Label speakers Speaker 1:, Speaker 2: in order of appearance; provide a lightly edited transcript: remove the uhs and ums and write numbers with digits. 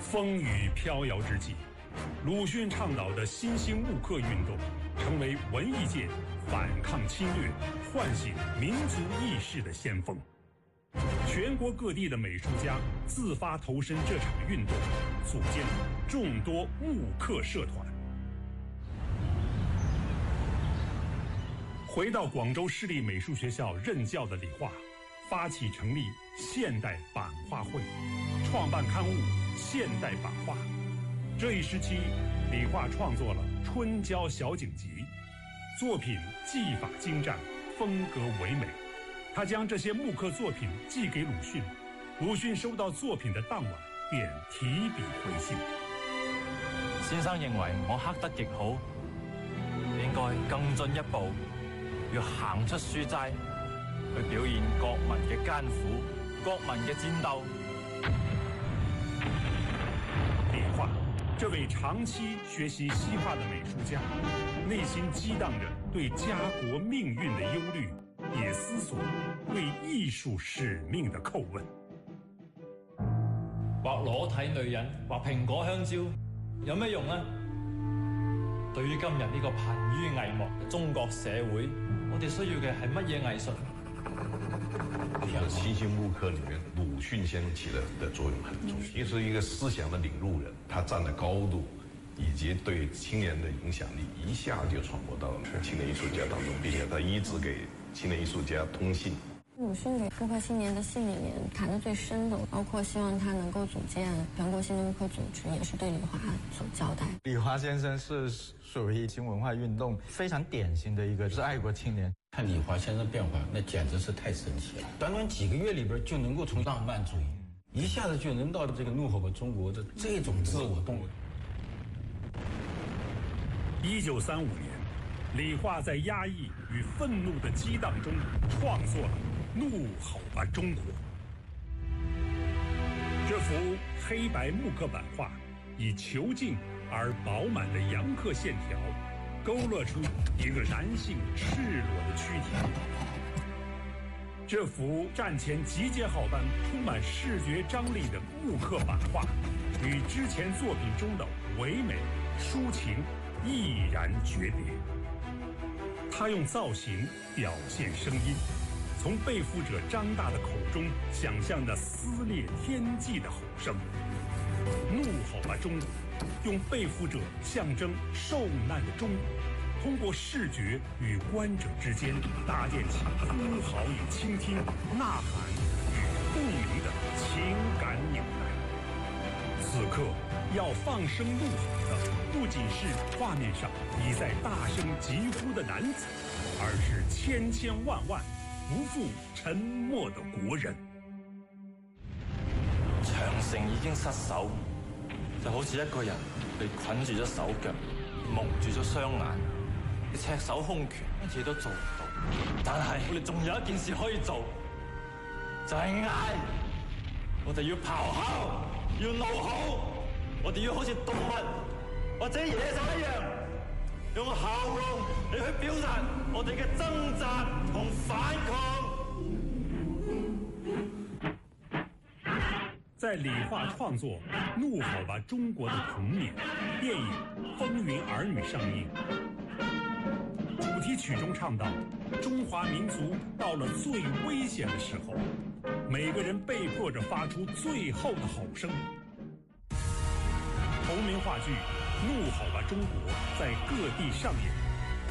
Speaker 1: 风雨飘摇之际，鲁迅倡导的新兴木刻运动成为文艺界反抗侵略、唤醒民族意识的先锋。全国各地的美术家自发投身这场运动，组建了众多木刻社团。回到广州市立美术学校任教的李化，发起成立现代版画会，创办刊物《现代版画》。这一时期，李化创作了《春娇小景集》，作品技法精湛，风格唯美。他将这些木刻作品寄给鲁迅，鲁迅收到作品的當晚便提筆回信。
Speaker 2: 先生認為我刻得極好，應該更進一步，要行出書齋，去表現國民嘅艱苦、國民嘅戰鬥。
Speaker 1: 李化，這位長期學習西畫的美術家，內心激盪着對家國命運的憂慮，也思索對藝術使命的叩問。
Speaker 2: 畫裸體女人，畫蘋果香蕉，有咩用呢？對於今日呢個瀕於危亡嘅中國社會，我哋需要嘅係乜嘢藝術？
Speaker 3: 像新興木刻裡面，魯迅先生起的作用很重要，也是一個思想的領路人，他站的高度以及對青年的影響力，一下就傳播到了青年藝術家當中，並且他一直給青年藝術家通信。
Speaker 4: 鲁迅给木刻青年的信里面谈的最深的，包括希望他能够组建全国新的木刻组织，也是对李华所交代。
Speaker 5: 李华先生是属于新文化运动非常典型的一个是爱国青年。
Speaker 6: 看李华先生变化，那简直是太神奇了。短短几个月里边，就能够从浪漫主义一下子就能到这个怒吼吧中国的这种自我动物。
Speaker 1: 1935年，李化在压抑与愤怒的激荡中创作了《怒吼吧中国》。这幅黑白木刻版画以遒劲而饱满的阳刻线条，勾勒出一个男性赤裸的躯体。这幅战前集结号般充满视觉张力的木刻版画，与之前作品中的唯美抒情毅然决裂。他用造型表现声音，从背负者张大的口中想象着撕裂天际的吼声。怒吼吧中国，用背负者象征受难的中国，通过视觉与观者之间搭建起呼号与倾听、呐喊与共鸣的情感纽带。此刻要放声怒吼的，不仅是画面上已在大声疾呼的男子，而是千千萬萬不負沉默的國人。
Speaker 2: 長城已經失守，就好似一個人被捆住咗手腳，蒙住咗雙眼，你赤手空拳乜嘢都做唔到。但係我哋仲有一件事可以做，就係嗌。我哋要咆哮，要怒吼，我哋要好似動物或者野獸一樣，用喉嚨嚟去表達我哋嘅掙扎同反抗。
Speaker 1: 在李化創作《怒吼吧中國》的同年，電影《風雲兒女》上映。主題曲中唱到：中華民族到了最危險的時候，每個人被迫着發出最後的吼聲。同名話劇《怒吼吧中國》在各地上演。